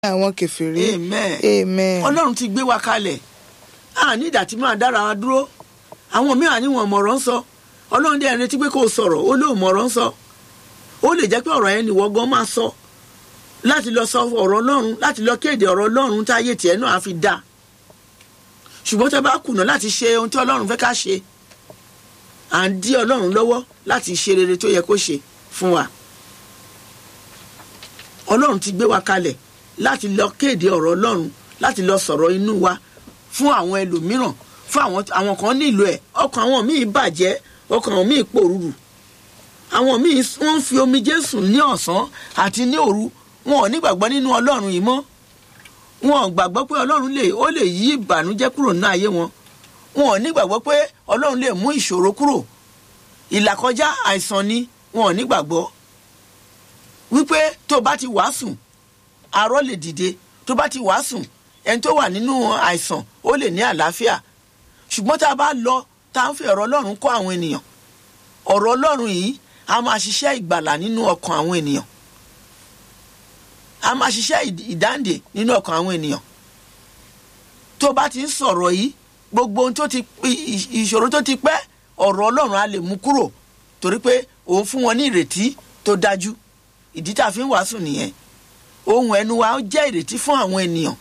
àwọn kèfèrí. Amen. Ọlọ́run ti gbé wa kalẹ̀. Ní ìdá tí máa dára wa dúró. Àwọn mìíràn ní wọn mọ̀rọ̀ ń sọ. Ọlọ́run dẹ̀ retí pé kó sọ̀rọ̀, ó lóò mọ̀rọ̀ ń sọ. Ó lè jẹ́ pé ọ̀rọ̀ yẹn ni wọ́n gan máa sọ. Láti lọ sọ ọ̀rọ̀ Ọlọ́run, láti lọ kéde ọ̀rọ̀ Ọlọ́run táyé tiẹ̀ náà á fi dá. Ṣùgbọ́n tẹ́ bá kùnà láti ṣe ohun tí Ọlọ́run fẹ́ ká ṣe, à ń dí Ọlọ́run lọ́wọ́ láti ṣe rere tó yẹ kó ṣe fún wa. Ọlọ́run ti gbé wa kalẹ̀ láti lọ kéde ọ̀rọ̀ Ọlọ́run, láti lọ sọ̀rọ̀ inú wa fún àwọn ẹlòmíràn, fún àwọn kan nílò ẹ̀. Ọkàn àwọn míì bàjẹ́, ọkàn àwọn míì pòrúurù. Àwọn míì wọ́n fi omijé sùn ní ọ̀sán àti ní òru. Wọn ò ní gbàgbọ́ nínú Ọlọ́run yìí mọ́. Wọn ò gbàgbọ́ pé Ọlọ́run ó lè yí ìbànújẹ́ kúrò nínú ayé wọn. Wọn ò ní gbàgbọ́ pé Ọlọ́run lè mú ìṣòro kúrò. Ìlàkọjá àìsàn ni wọn ò ní gbàgbọ́. Wípé tó bá ti wàásùn, arọ́ lè dìde. Tó bá ti wàásùn, ẹni tó wà nínú àìsàn ó lè ní àlàáfíà. Ṣùgbọ́n tá a bá lọ tá a ń fi ọ̀rọ̀ Ọlọ́run kọ́ àwọn ènìyàn, ọ̀rọ̀ Ọlọ́run yìí a máa ṣiṣẹ́ ìgbàlà nínú ọkàn àwọn ènìyàn. A máa ṣiṣẹ́ ìdáǹdè nínú ọkàn àwọn ènìyàn. Tó bá ti ń sọ̀rọ̀ yìí, gbogbo ohun ìṣòro tó ti pẹ́, ọ̀rọ̀ Ọlọ́run á lè mú kúrò, torí pé òun fún wọn ní ìrètí tó dájú. Ìdí tá a fi ń wàásù nìyẹn. Ohun ẹnu wa ó jẹ́ ìrètí fún àwọn ènìyàn.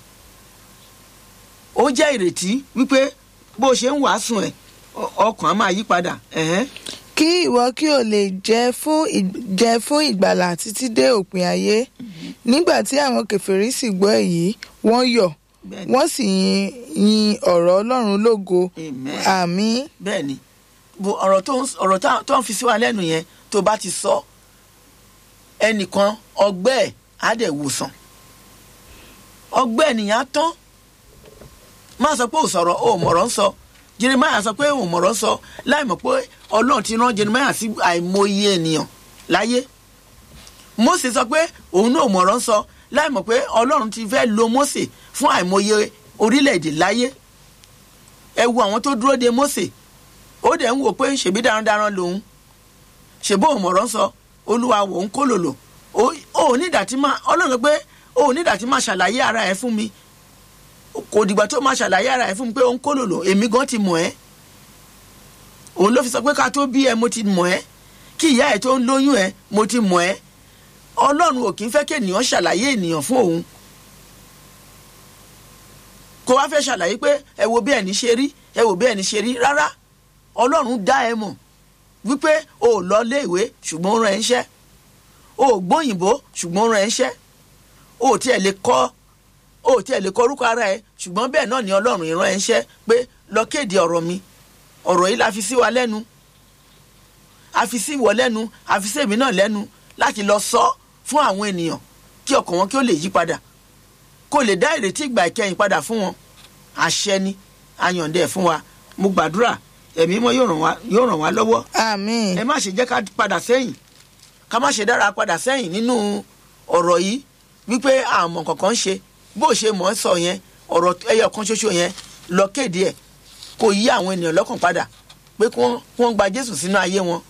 Ó jẹ́ ìrètí wípé bó ṣe ń wàásù ẹ̀, ọkàn á máa yí padà. Kí ìwọ kí o lè jẹ fún ìgbàlà títí dé òpin ayé. Nígbà tí àwọn kèfèrí sì gbọ́ èyí, wọ́n yọ̀, wọ́n sì yin ọ̀rọ̀ Ọlọ́run lógo. Àmín. Bẹ́ẹ̀ni, ọ̀rọ̀ tó ń fi sí wa lẹ́nu yẹn, tó bá ti sọ, ẹnìkan ọgbẹ́ ẹ̀ á dẹ̀ wòsàn. Ọgbẹ́ ènìyàn tán. Má sọ pé ò sọ̀rọ̀, ò mọ̀rọ̀ ń sọ. Jeremiah sọ pé ò mọ̀rọ̀ ń sọ, láì mọ̀ pé Ọlọ́run ti rán Jeremiah sí àìmọye ènìyàn láyé. Mósè sọ pé òun náà ò mọ̀rọ̀ ń sọ, láì mọ̀ pé Ọlọ́run ti fẹ́ lo Mósè fún àìmọye orílẹ̀-èdè láyé. Ẹ wo àwọn tó dúró de Mósè. Ó dẹ̀ ń wò pé ṣèbí darandaran lòun. Ṣèbó ò mọ̀rọ̀ ń sọ, Olúwa wò ń kólòlò. Ọlọ́run pé ó ní ìdàtí máa ṣàlàyé ara ẹ̀ fún mi. Kò dìgbà tó máa ṣàlàyé ara ẹ̀ fún mi pé ó ń kólòlò, èmi gan ti mọ̀ ẹ́. Òun ló fi sọ pé ká tó bí ẹ mo ti mọ̀ ẹ́, kí ìyá ẹ̀ tó ń lóyún ẹ mo ti mọ̀ ẹ́. Ọlọ́run ò kì í fẹ́ kí ènìyàn ṣàlàyé ènìyàn fún òun. Kó wá fẹ́ ṣàlàyé pé ẹ wo bí ẹni ṣe rí, ẹ wo bí ẹni ṣe rí. Rárá, Ọlọ́run dá ẹ mọ̀ wípé o ò lọ ilé ìwé ṣùgbọ́n ó rán ẹ iṣẹ́. O ò gbóyìnbó ṣùgbọ́n ó rán ẹ iṣẹ́. O ò tiẹ̀ lè kọ orúkọ ara ẹ, ṣùgbọ́n bẹ́ẹ̀ náà ni Ọlọ́run ìran ẹ iṣẹ́ pé lọ kéde ọ̀rọ̀ mi. Ọ̀rọ̀ yìí la fi sí wa lẹ́nu. A fi sí ìwọ lẹ́nu, a fi sí èmi náà lẹ́nu láti lọ sọ fún àwọn ènìyàn kí ọkàn wọn kí ó lè yí padà. Kó lè dá ìrètí ìgbà ìkẹyìn padà fún wọn. Àṣẹ ni ayọ̀ǹdẹ̀ fún wa. Mo gbàdúrà ẹ̀mí mọ́ yóò ràn wá lọ́wọ́. Àmín. Ẹ má ṣe jẹ́ ká padà sẹ́yìn. Ká má ṣe dára padà sẹ́yìn nínú ọ̀rọ̀ yìí wípé àmọ̀ kankan ṣe. Bó ṣe mọ̀ ń sọ yẹn, ọ̀rọ̀ ẹyọ kan ṣoṣo yẹn, lọ kéde ẹ̀. Kó yí àwọn ènìyàn lọ́kàn padà pé kí wọ́n gba Jésù sínú ayé wọn.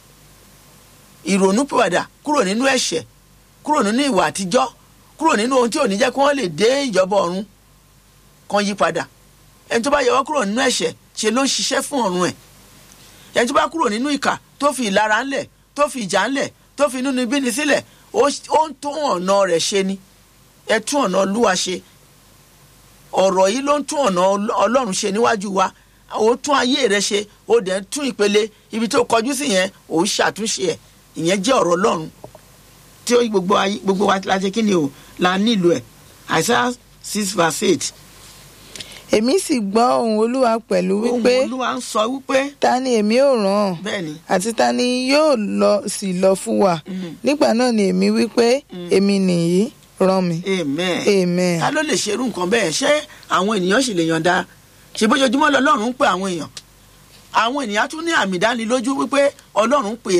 Ìrònúpìwàdà kúrò nínú ẹ̀ṣẹ̀, kúrò nínú ìwà àtijọ́, kúrò nínú ohun tí ò ní jẹ́ kí wọ́n lè dé ìjọba ọ̀run. Kan yí padà. Ẹni tó bá yọwọ́ kúrò nínú ẹ̀ṣẹ̀ ṣe ló ń ṣiṣẹ́ fún ọ̀run ẹ̀. Ẹni tó bá kúrò nínú ìkà tó fi ìlara ńlẹ̀, tó fi ìjà ńlẹ̀, tó fi inúnibíni sílẹ̀, ó ń tún ọ̀nà rẹ̀ ṣe ni. Ẹ tún ọ̀nà Olúwa ṣe. Ọ̀rọ̀ yìí ló ń tún ọ̀nà Ọlọ́run ṣe níwájú wa. Ó tún ayé rẹ ṣe, ó dẹ̀ ń tún ìpele ibi tó kọjú sí yẹn, ó ń ṣàtúnṣe ẹ̀. Ìyẹn jẹ́ ọ̀rọ̀ Ọlọ́run tí gbogbo wa la ṣe kí ni o la nílò ẹ̀. Isaiah 6:8. Èmi sì gbọ́ ohùn Olúwa pẹ̀lú wípé, ohùn Olúwa ń sọ wípé, ta ni èmi ò rán? Bẹ́ẹ̀ni. Àti ta ni yóò lọ fún wa? Nígbà náà ni èmi wípé, èmi nìyí, rán mi. Amen. Ta ló lè ṣerú nǹkan bẹ́ẹ̀? Ṣé àwọn ènìyàn sì lè yọ̀ǹda? Ṣé bójoojúmọ́ lọ́lọ́run ń pè àwọn èèyàn? Àwọn ènìyàn tún ní àmì ìdánilójú wípé Ọlọ́run ń pè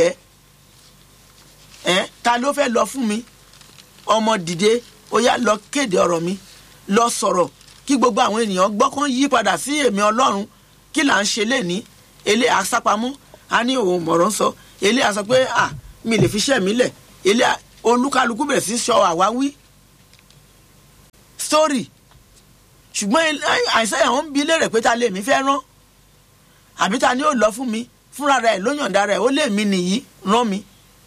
ẹ́. Ta ló fẹ́ lọ fún mi? Ọmọ dìde, ó yá lọ kéde ọ̀rọ̀ mi, lọ sọ̀rọ̀ kí gbogbo àwọn ènìyàn gbọ́ kán yí padà sí èmi Ọlọ́run. Kí là ń ṣe lénìí? Elé àsápamọ́, a ní òun mọ̀rọ̀ ń sọ. Elé àsọ pé mi lè fi ṣẹ́ mi lẹ̀. Elé olúkálukú bẹ̀rẹ̀ sí sọ àwáwí. story ṣùgbọ́n Àìsáyà ń bi léèrè pé ta lè mi fẹ́ rán àbí ta ni ó lọ fún mi fúnra rẹ̀ ló yọ̀ǹda rẹ̀ ó lè mi nìyí rán mi.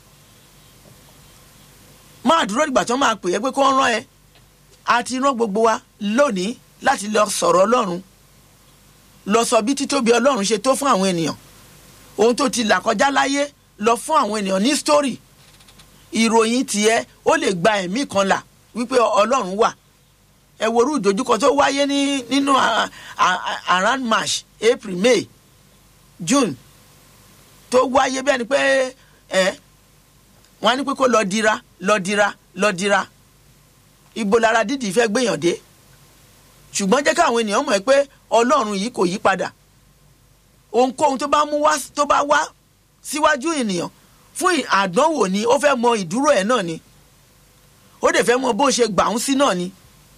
máa dúró dìgbà tó máa pè é pé kó rán ẹ a ti rán gbogbo wa lónìí láti lọ sọ̀rọ̀ Ọlọ́run lọ sọ bí títóbi Ọlọ́run ṣe tó fún àwọn ènìyàn ohun tó ti là kọjá láyé lọ fún àwọn ènìyàn ní story ìròyìn tiẹ̀ ó lè gba ẹ̀mí kan là wípé Ọlọ́run wà. Ẹ wo irú ìdojúkọ tó wáyé nínú around March, April, May, June tó wáyé bẹ́ẹ̀ ni pé wọ́n á ní pé kó lọ dira ibo lára dídì fẹ́ gbéyàn dé ṣùgbọ́n jẹ́ káwọn ènìyàn mọ̀ pé Ọlọ́run yìí kò yí padà ohunkóhun tó bá wá síwájú ènìyàn fún àdánwò ni ó fẹ́ mọ ìdúró ẹ̀ náà ni ó dẹ̀ fẹ́ mọ bó ṣe gbà ń sí náà ni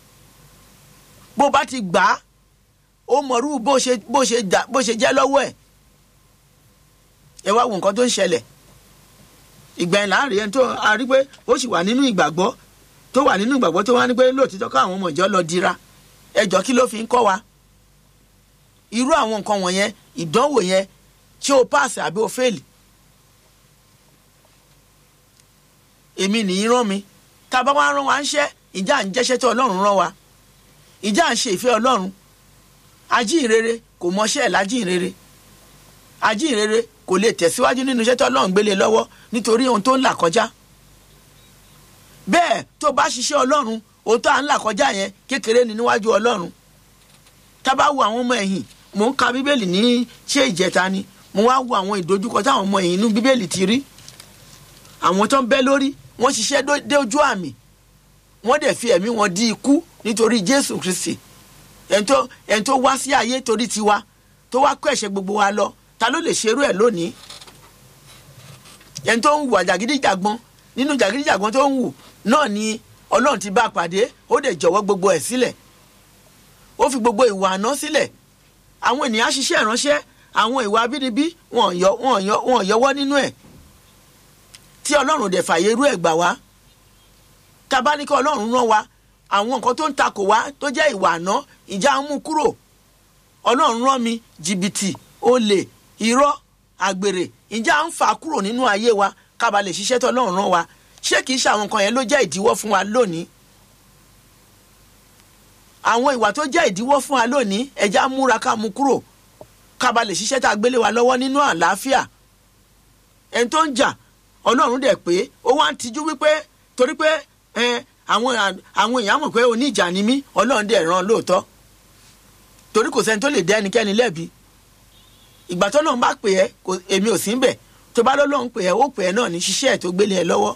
bó bá ti gbà á ó mọ̀rú bó ṣe jẹ́ lọ́wọ́ ẹ̀. Ẹ wá wo nǹkan tó ń ṣẹlẹ̀ ìgbà yẹn láàrin ẹni tó a rí pé ó sì wà nínú ìgbàgbọ́ tó wá ní pé lóòtítọ́ káwọn ọmọ ìjọ lọ dira ẹjọ́ kí ló fi ń kọ́ wa irú àwọn nǹkan wọ̀nyẹn ìdánwò yẹn tí o pass àbí o fail èmi nìyí rán mi tá a bá wá rán wa ń ṣẹ́ ìjà ń jẹ́ṣẹ́ tó Ọlọ́run rán wa ìjà ń ṣe ìfẹ́ Ọlọ́run ajínrere kò mọṣẹ́ ẹ̀ lájínrere ajínrere kò lè tẹ̀síwájú nínú iṣẹ́ tó Ọlọ́run gbélé lọ́wọ́ nítorí ohun tó ń là kọjá bẹ́ẹ̀ tó bá ṣiṣẹ́ Ọlọ́run ohun tó à ń là kọjá yẹn kékeré ni níwájú Ọlọ́run. Tá bá wo àwọn ọmọ ẹ̀yìn mò ń ka Bíbélì ní ṣé ìjẹta ni mo wá wo àwọn ìdojúkọ táwọn ọmọ ẹ̀yìn inú Bíbélì ti rí àwọn tó ń bẹ lórí wọ́n ṣiṣẹ́ dé ojú àmì wọ́n dẹ̀ fi ẹ̀mí wọn di ikú nítorí Jésù Kristi ẹni tó wá sí ayé torí tiwa tó wá kó ẹ̀ṣẹ̀ gbogbo wa lọ ta ló lè ṣerú ẹ̀ lónìí ẹni tó ń wù jàgídíjàgbọ́n nínú jàgídíjàgbọ́n tó ń wù náà ni Ọlọ́run ti bá pàdé ó dẹ̀ jọ̀wọ́ gbogbo ẹ̀ sílẹ̀ ó fi gbogbo ìwà àná sílẹ̀ àwọn ènìyàn ṣiṣẹ́ ìránṣẹ́ àwọn ìwà abínibí wọn yọwọ́ nínú ẹ̀ tí Ọlọ́run dẹ̀ fàyè irú ẹ̀ gbà wá tá bá ní kí Ọlọ́run rán wa àwọn nǹkan tó ń takò wá tó jẹ́ ìwà àná ìjà ń mú kúrò Ọlọ́run rán mi jìbìtì olè irọ́ àgbèrè ìjà ń fà kúrò nínú ayé wa ká ba lè ṣiṣẹ́ tó Ọlọ́run rán wa ṣé kìí ṣe àwọn nǹkan yẹn ló jẹ́ ìdíwọ́ fún wa lónìí àwọn ìwà tó jẹ́ ìdíwọ́ fún wa lónìí ẹja múra ká mú kúrò ká ba lè ṣiṣẹ́ tá a gbélé wa lọ́wọ́ nínú àlàáfíà ẹni tó ń jà Ọlọ́run dẹ̀ pé ó wá ń tijú wípé torí pé àwọn èèyàn mọ̀ pé oníjà ni mí Ọlọ́run dẹ̀ ràn lóòótọ́ torí kò sẹ́ni tó lè dá ẹnikẹ́ni lẹ́bi ìgbà tó lọ́run bá pè ẹ́ èmi ò sí ń bẹ̀ tó bá lọ́run pè ẹ́ ó pè ẹ́ náà ní ṣiṣẹ́ ẹ̀ tó gbélé ẹ lọ́wọ́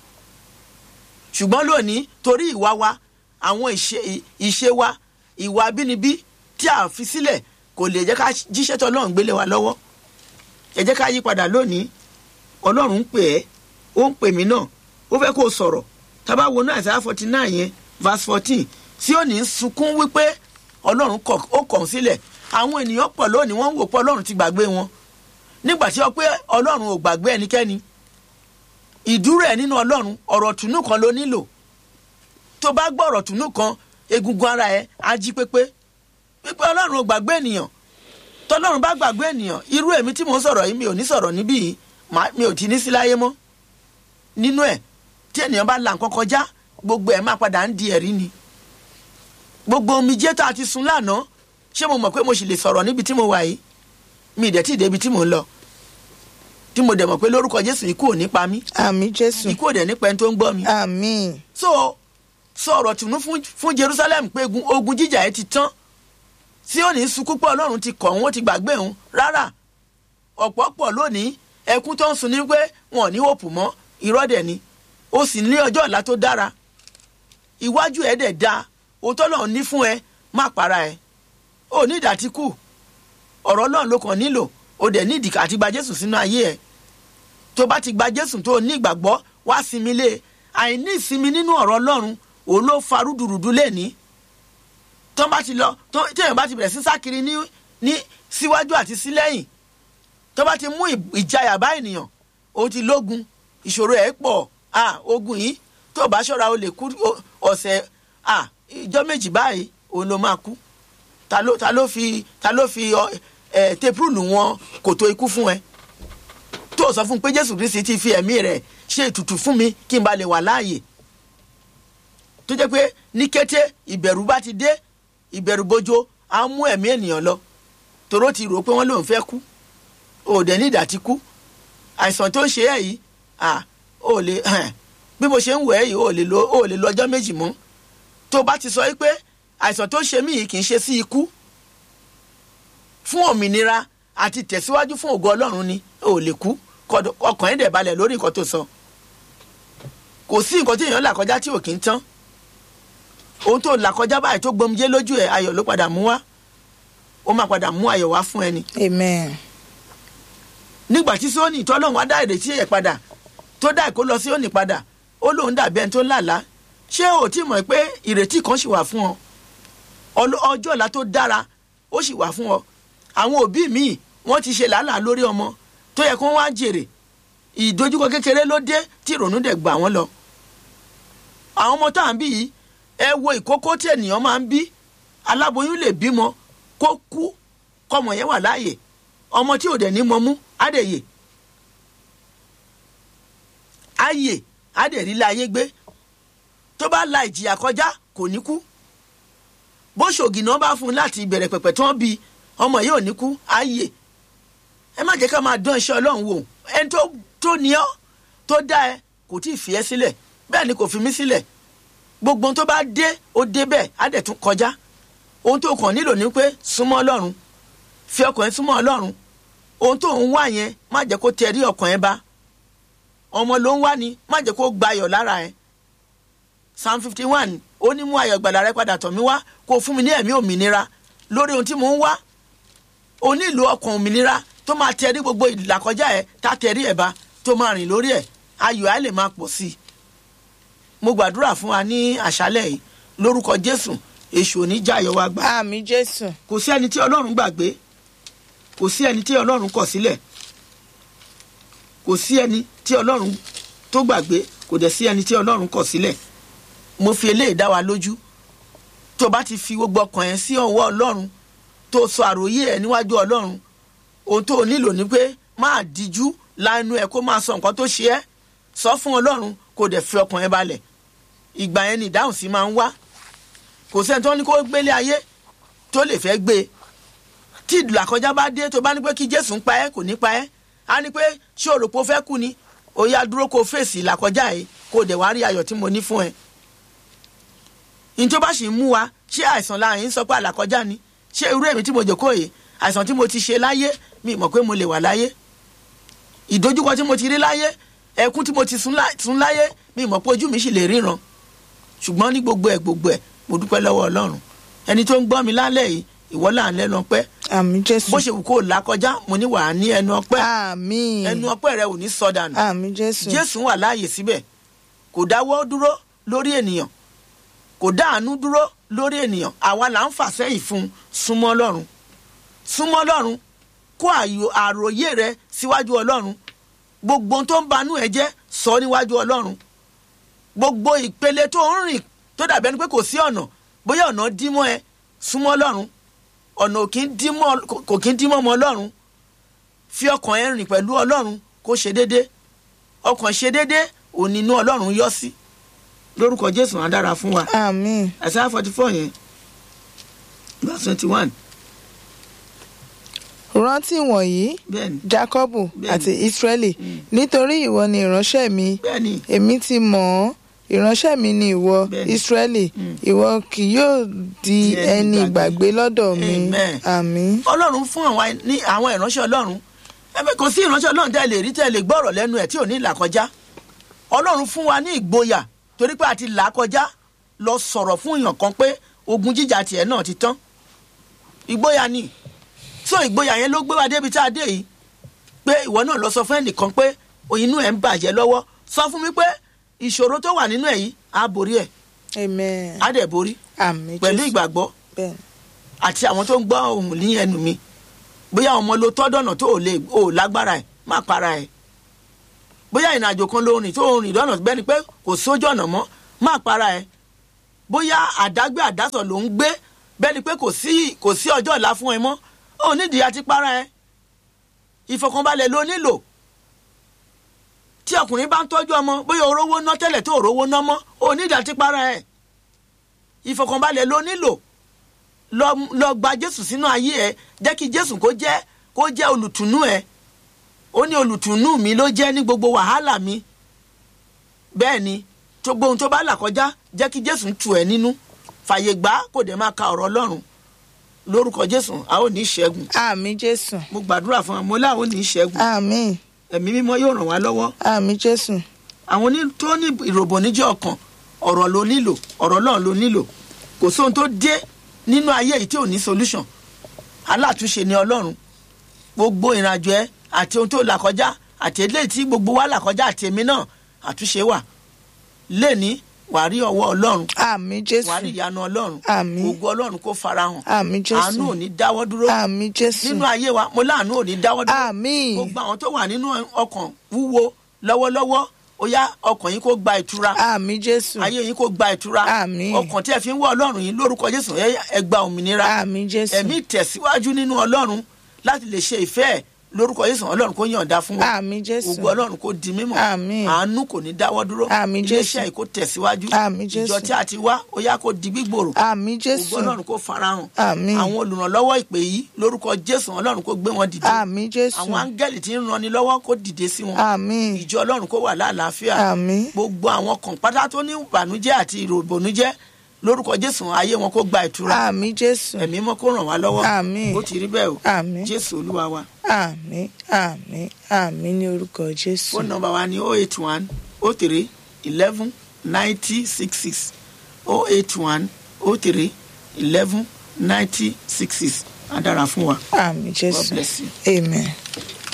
ṣùgbọ́n lónìí torí ìwà wa àwọn ìṣe wa ìwà abínibí tí a fi sílẹ̀ kò lè jẹ́ ká jíṣẹ́ tó Ọlọ́run gbélé wa lọ́wọ́ ẹ jẹ́ ká yí padà lónìí Ọlọ́run ń pè ẹ́ ó ń pè mí náà ó fẹ́ kó o sọ̀rọ̀ tá bá wo náà Isaiah 49 yẹn verse 14 tí ó ní sunkún wípé Ọlọ́run ó kọ̀ sílẹ̀ àwọn ènìyàn pọ̀ lónìí wọ́n ń wò pé Ọlọ́run ti gbàgbé wọn nígbà tí ó pé Ọlọ́run ò gbàgbé ẹnikẹ́ni ìdúró ẹ̀ nínú Ọlọ́run ọ̀rọ̀ tùnú kan ló nílò tó bá gbọ́ ọ̀rọ̀ tùnú kan egungun ara ẹ̀ á jí pépé wípé Ọlọ́run ò gbàgbé ènìyàn tọ́lọ́run bá gbàgbé ènìyàn irú èmi tí mò ń sọ̀rọ̀ yìí mi ò ní sọ̀rọ̀ níbí yìí mi ò ti ní sí láyé mọ́ nínú ẹ̀ tí ènìyàn bá là nǹkan kọjá gbogbo ẹ̀ máa padà ń di ẹ̀rí ni gbogbo omijé tá a ti sun lánàá ṣé mo mọ̀ pé mo sì lè sọ̀rọ̀ níbi tí mo wà yìí mi ìdẹ̀ tí ì débi tí mò ń lọ tí mo dẹ̀ mọ̀ pé lórúkọ Jésù ikú ò ní pa mí àmín Jésù ikú ò dẹ̀ nípa ẹni tó ń gbọ́ mi àmín so sọ̀rọ̀ tùnú fún Jerusalem pé ogun jíjà ẹ ti tán tí ò ní sunkún pé Ọlọ́run ti kọ̀ wọ́n ti gbàgbé òun rárá ọ̀pọ̀ pọ̀ lónìí ẹkún tó ń sun ní pé wọn ò ní hope mọ́ irọ́ dẹ̀ ni ó sì ní ọjọ́ ọ̀la tó dára iwájú ẹ̀ dẹ̀ da òótọ́ Ọlọ́run ní fún ẹ má para ẹ ó ní ìdàtíkù ọ̀rọ̀ Ọlọ́run ló kàn nílò ó dẹ̀ ní ìdìkà àti gba Jésù sínú ayé ẹ tó bá ti gba Jésù tó ní ìgbàgbọ́ wá sinmi lé àìní ìsinmi nínú ọ̀rọ̀ Ọlọ́run òun ló fa rúdurùdu lẹ́ni tó bá ti lọ téèyàn bá ti bẹ̀rẹ̀ sí sákiri ní síwájú àti sílẹ́yìn tó bá ti mú ìjayà bá ènìyàn ó ti lógun ìṣòro ẹ̀ pọ̀ ogun yìí tó bá ṣọ́ra ó lè kú ọ̀sẹ̀ ìjọ́ méjì báyìí òun ló máa kú ta ló fi tepurulu wọn kòtò ikú fún ẹ tó sọ fún pé Jésù Kristi ti fi ẹ̀mí rẹ̀ ṣe ètùtù fún mi kí n ba lè wà láàyè tó jẹ́ pé ní kété ìbẹ̀rù bá ti dé ìbẹ̀rù bojo á mú ẹ̀mí ènìyàn lọ toró ti rò pé wọ́n lòun fẹ́ kú ò dẹ̀ ní ìdá ti kú àìsàn tó ń ṣe ẹ̀ yìí ò lè bí mo ṣe ń wẹ̀ yìí ò lè lọ ọjọ́ méjì mọ́ tó bá ti sọ pé àìsàn tó ń ṣe mí yìí kì í ṣe sí ikú fún òmìnira àti tẹ̀síwájú fún ògo Ọlọ́run ni ò lè kú ọkàn ẹ̀ dẹ̀ balẹ̀ lórí nǹkan tó sọ kò sí nǹkan tí èèyàn là kọjá tí ò kì í tán ohun tó là kọjá báyìí tó gbomijé lójú ẹ̀ ayọ̀ ló padà mú wá ó máa padà mú ayọ̀ wá fún ẹni. Amen. nígbà tí Síónì tọ́lọ́run wá dá ìrètí ẹ̀ padà tó dá ìkó lọ Síónì padà ó lóun dàbí ẹni tó ń làlá ṣé o ti mọ̀ pé ìrètí kan ṣì wà fún ọ ọjọ́ ọ̀la tó dára ó ṣì wà fún ọ àwọn òbí míì wọ́n ti ṣe làálàá lórí ọmọ tó yẹ kó wá jèrè ìdojúkọ kékeré ló dé tí ìrònú dẹ̀ gbà wọ́n lọ àwọn ọmọ tá à ń bí yìí ẹ wo ìkókó tí ènìyàn máa ń bí aláboyún lè bímọ kó kú kọmọ yẹn wà láàyè ọmọ tí ò dẹ̀ ní mọ mú á dẹ̀ yè á dẹ̀ rí láyé gbé tó bá la ìjìyà kọjá kò ní kú bó ṣògìnà bá fún un láti ìbẹ̀rẹ̀ pẹ̀pẹ̀ tí wọ́n bí ọmọ yìí ò ní kú á yè ẹ má jẹ́ ká máa dán iṣẹ́ Ọlọ́run wò ẹni tó ní ọ́ tó dá ẹ kò tí ì fi ẹ́ sílẹ̀ bẹ́ẹ̀ ni kò fi mí sílẹ̀ gbogbo ohun tó bá dé ó dé bẹ́ẹ̀ á dẹ̀ tún kọjá ohun tó kàn nílò ni pé súnmọ́ Ọlọ́run fi ọkàn ẹ súnmọ́ Ọlọ́run ohun tó ń wá yẹn má jẹ́ kó tẹrí ọkàn ẹ bá ọmọ ló ń wá ni má jẹ́ kó gbayọ̀ lára ẹ Psalm 51 ó ní mú ayọ̀ ìgbàlà rẹ padà tọ̀ mí wá kó fún mi ní ẹ̀mí òmìnira lórí ohun tí mò ń wá o nílò ọkàn òmìnira tó máa tẹrí gbogbo ìlàkọjá ẹ tá tẹrí ẹ bá tó máa rìn lórí ẹ ayọ̀ á lè máa pọ̀ sí i mo gbàdúrà fún wa ní àṣálẹ́ yìí lórúkọ Jésù èṣù ò ní já ayọ̀ wa gbà. Àmín Jésù. kò sí ẹni tí Ọlọ́run gbàgbé kò sí ẹni tí Ọlọ́run kọ̀ sílẹ̀ kò sí ẹni tí Ọlọ́run tó gbàgbé kò dẹ̀ sí ẹni tí Ọlọ́run kọ̀ sílẹ̀ mo fi eléyìí dá wa lójú tó bá ti fi gbogbo ọkàn yẹn sí ọwọ́ Ọlọ́run tó sọ àròyé ẹ níwájú Ọlọ́run ohun tó nílò ni pé máa díjú lánàá ẹ kó máa sọ nǹkan tó ṣe ẹ́ sọ fún Ọlọ́run kó dẹ̀ fi ọkàn ẹ balẹ̀ ìgbà yẹn ni ìdáhùn sí máa ń wá kò sẹ́ni tó ní kó gbélé ayé tó lè fẹ́ gbé e tí ìlàkọjá bá dé tó bá ní pé kí Jésù ń pa ẹ́ kò ní pa ẹ́ á ní pé ṣé o rò pé o fẹ́ kú ni ó yá dúró kó fèsì ìlàkọjá yìí kó dẹ̀ wá rí ayọ̀ tí mo ní fún ẹ ní tó bá sì ń mú wa ṣé àìsàn láàyè ń sọ pé àlàkọjá ni ṣé irú èmi tí mo jòkó yìí àìsàn tí mo ti ṣe láyé mi mọ̀ pé mo lè wà láyé ìdojúkọ tí mo ti rí láyé ẹkún tí mo ti sún láyé mi mọ̀ pé ojú mi sì lè ríran ṣùgbọ́n ní gbogbo ẹ̀ mo dúpẹ́ lọ́wọ́ Ọlọ́run ẹni tó ń gbọ́ mi lálẹ́ yìí ìwọ là ń lẹ́nu ọpẹ́. Àmín Jésù. bó ṣe wù kó o là kọjá mo ní wàá ní ẹnu ọpẹ́. Àmín. ẹnu ọpẹ́ rẹ ò ní sọdànù. Àmín Jésù. Jésù wà láàyè síbẹ̀ kò dáwọ́ dúró lórí ènìyàn kò dáàánú dúró lórí ènìyàn àwa là ń fà sẹ́yìn fún súnmọ́ Ọlọ́run kó àròyé rẹ síwájú Ọlọ́run gbogbo tó ń banú ẹ jẹ́ sọ níwájú Ọlọ́run gbogbo ìpele tó ń rìn tó dàbí ẹni pé kò sí ọ̀nà bóyá ọ̀nà dímọ́ ẹ súnmọ́ Ọlọ́run ọ̀nà kò kí ń dímọ́ ọmọ Ọlọ́run fi ọkàn ẹ rìn pẹ̀lú Ọlọ́run kó ṣe déédé ọkàn ṣe déédé òní inú Ọlọ́run yọ sí lórúkọ Jésù á dára fún wa. Àmín. Àìsáyà 44 yẹn verse 21. rántí wọ̀nyí Jákọ́bù àti Ísírẹ́lì nítorí ìwọ ni ìránṣẹ́ mi èmi ti mọ̀ ọ́ ìránṣẹ́ mi ni ìwọ Ísírẹ́lì ìwọ kì yóò di ẹni ìgbàgbé lọ́dọ̀ mi. Àmín. Ọlọ́run fún àwọn ìránṣẹ́ Ọlọ́run kò sí ìránṣẹ́ Ọlọ́run tẹ́ lè rí tẹ́ lè gbọ́rọ̀ lẹ́nu ẹ̀ tí ò ní là kọjá Ọlọ́run fún wa ní ìgboyà torí pé àti là kọjá lọ sọ̀rọ̀ fún èèyàn kan pé ogun jíjà tiẹ̀ náà ti tán ìgboyà ni so ìgboyà yẹn ló gbé wa débi tá a dé yìí pé ìwọ náà lọ sọ fún ẹnìkan pé inú ẹ̀ ń bàjẹ́ lọ́wọ́ sọ fún mi pé ìṣòro tó wà nínú ẹ̀ yìí á borí ẹ̀. Amen. á dẹ̀ borí. Àmín. pẹ̀lú ìgbàgbọ́ àti àwọn tó ń gbọ́ ohùn ní ẹnu mi bóyá ọmọ ló tọ́dọ̀nà tó ò lágbára ẹ̀ má para ẹ̀ bóyá ìrìnàjò kan ló rìn tó rìn lọ́nà bẹ́ni pé kò sójú ọ̀nà mọ́ má para ẹ̀ bóyá àdágbé àdásọ̀ ló ń gbé bẹ́ẹ̀ ni pé kò sí ọjọ́ ọ̀la fún ẹ mọ́ ó nídìí àti para ẹ. Ìfọ̀kànbalẹ̀ ló nílò. Tí ọkùnrin bá ń tọ́jú ọmọ bóyá orówó ná tẹ́lẹ̀ tó orówó ná mọ́ ó nídìí àti para ẹ. Ìfọ̀kànbalẹ̀ ló nílò. Lọ gba Jésù sínú ayé ẹ, jẹ́ kí Jésù kó jẹ́ olùtùnú ẹ. Ó ní olùtùnú mi ló jẹ́ ní gbogbo wàhálà mi. Bẹ́ẹ̀ ni gbogbo ohun tó bá là kọjá jẹ́ kí Jésù tù ẹ́ nínú. Fàyè gbà kó dẹ̀ máa ka ọ̀rọ̀ Ọlọ́run. Lórúkọ Jésù a ó ní ìṣẹ́gun. Àmín Jésù. Mo gbàdúrà fún ọ mo lá ó ní ìṣẹ́gun. Àmín. Ẹ̀mí mímọ́ yóò ràn wá lọ́wọ́. Àmín Jésù. Àwọn tó ní ìròbọ̀níjẹ́ ọkàn ọ̀rọ̀ ló nílò, ọ̀rọ̀ Ọlọ́run ló nílò. Kò sóhun tó dé nínú ayé yìí tí ò ní solution. Alátúnṣe ni Ọlọ́run. Gbogbo ìrìnàjò ẹ àti ohun tó là kọjá àti eléyìí tí gbogbo wa là kọjá àti èmi náà àtúnṣe wà. Lẹ́ni wàá rí ọwọ́ Ọlọ́run. Àmín Jésù. Wàá rí ìyanu Ọlọ́run. Àmín. Ògo Ọlọ́run kó farahàn. Àmín Jésù. Àánú ò ní dáwọ́ dúró. Àmín Jésù. Nínú ayé wa mo láàánú ò ní dáwọ́ dúró. Àmín. Gbogbo àwọn tó wà nínú ọkàn wúwo lọ́wọ́lọ́wọ́ ó yá ọkàn yín kó gba ìtura. Àmín Jésù. Ayé yín kó gba ìtura. Àmín. Ọkàn tí ẹ fi ń wá Ọlọ́run yín lórúkọ Jésù ẹ gba òmìnira. Àmín Jésù. Ẹ̀mí tẹ̀síwájú nínú Ọlọ́run láti lè ṣe ìfẹ́ ẹ̀ lórúkọ Jésù Ọlọ́run kó yọ̀ǹda fún wa. Àmín Jésù. Ògo Ọlọ́run kó di mímọ́. Àmín. Àánú kò ní dáwọ́ dúró. Àmín Jésù. Iléeṣẹ́ yìí kó tẹ̀síwájú. Àmín Jésù. Ìjọ tí a ti wá ó yá kó di gbígbòrò. Àmín Jésù. Ògo Ọlọ́run kó farahàn. Àmín. Àwọn olùrànlọ́wọ́ ìpè yìí lórúkọ Jésù Ọlọ́run kó gbé wọn dìde. Àmín Jésù. Àwọn áńgẹ́lì tí ń ranni lọ́wọ́ kó dìde sí wọn. Àmín. Ìjọ Ọlọ́run kó wà láàlàáfíà. Àmín. Gbogbo àwọn kan pátá tó ní ìbànújẹ́ àti ìròbònújẹ́ lórúkọ Jésù ayé wọn kó gba ìtura. Àmín Jésù. Ẹ̀mí mọ́ kó ràn wá lọ́wọ́. Àmín. Ó ti rí bẹ́ẹ̀ o. Àmín. Jésù Olúwa wa. Àmín. Àmín. Àmín ní orúkọ Jésù. Phone number wa ni 081 03 11 90 66 081 03 11 90 66. Á dára fún wa. Àmín Jésù. God bless you. Amen.